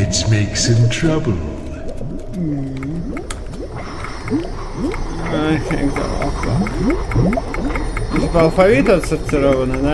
Let's make some trouble. Piękna mapka. Już chyba alfabet odsortowany, nie?